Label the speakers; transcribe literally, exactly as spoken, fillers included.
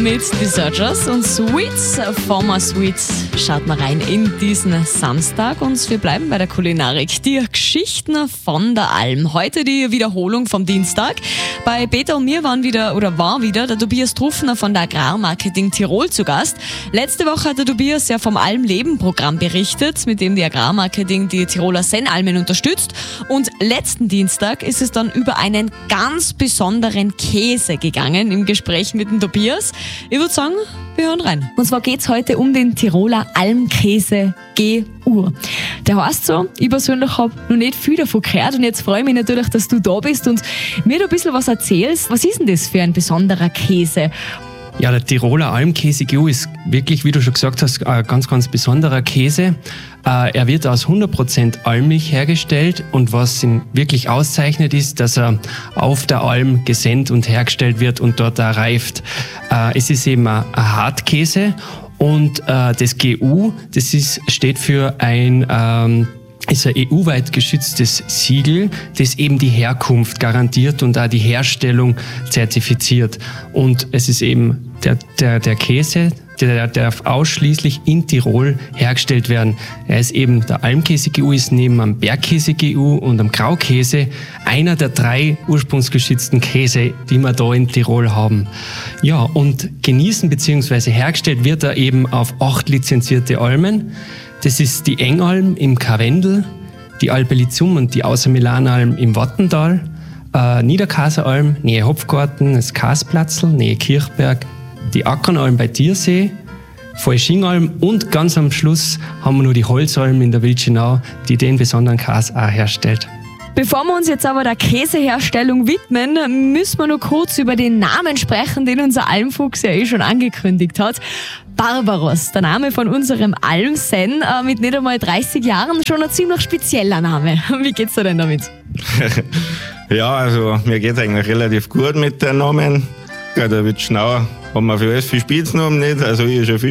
Speaker 1: mit The Searchers und Sweets, Former Sweets. Schaut mal rein in diesen Samstag und wir bleiben bei der Kulinarik. Die Geschichten von der Alm. Heute die Wiederholung vom Dienstag. Bei Peter und mir waren wieder, oder war wieder der Tobias Truffner von der Agrarmarketing Tirol zu Gast. Letzte Woche hat der Tobias ja vom Almleben-Programm berichtet, mit dem die Agrarmarketing die Tiroler Sennalmen unterstützt. Und letzten Dienstag ist es dann über einen ganz besonderen Käse gegangen im Gespräch mit dem Tobias. Ich würde sagen, wir hören rein. Und zwar geht es heute um den Tiroler Almkäse G U. Der heißt so, ich persönlich habe noch nicht viel davon gehört und jetzt freue ich mich natürlich, dass du da bist und mir da ein bisschen was erzählst. Was ist denn das für ein besonderer Käse?
Speaker 2: Ja, der Tiroler Almkäse G U ist wirklich, wie du schon gesagt hast, ein ganz, ganz besonderer Käse. Er wird aus hundert Prozent Almmilch hergestellt und was ihn wirklich auszeichnet ist, dass er auf der Alm gesennt und hergestellt wird und dort auch reift. Es ist eben ein Hartkäse und das G U, das ist, steht für ein ähm, ist ein E U-weit geschütztes Siegel, das eben die Herkunft garantiert und auch die Herstellung zertifiziert. Und es ist eben der, der, der Käse, der darf ausschließlich in Tirol hergestellt werden. Er ist eben, der Almkäse G U ist neben am Bergkäse G U und am Graukäse einer der drei ursprungsgeschützten Käse, die wir da in Tirol haben. Ja, und genießen bzw. hergestellt wird er eben auf acht lizenzierte Almen. Das ist die Engalm im Karwendel, die Alpelizum und die Außermilanalm im Wattental, äh, Niederkaseralm, Nähe Hopfgarten, das Kasplatzl, Nähe Kirchberg, die Ackernalm bei Tiersee, Falschingalm und ganz am Schluss haben wir noch die Holzalm in der Wildschenau, die den besonderen Käse auch herstellt.
Speaker 1: Bevor wir uns jetzt aber der Käseherstellung widmen, müssen wir noch kurz über den Namen sprechen, den unser Almfuchs ja eh schon angekündigt hat. Barbaros, der Name von unserem Almsen, äh, mit nicht einmal dreißig Jahren, schon ein ziemlich spezieller Name. Wie geht's dir denn damit?
Speaker 3: Ja, also mir geht's eigentlich relativ gut mit den Namen. Ja, der Wildschenau haben wir für alles viel Spitznamen nicht, also ich schon viel